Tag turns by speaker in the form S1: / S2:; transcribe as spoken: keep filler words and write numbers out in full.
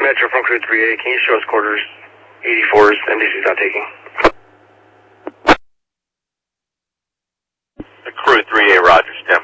S1: Metro from Crew three A. Can you show us quarters eighty-fours, N D C's not taking?
S2: The Crew three A, Roger, stand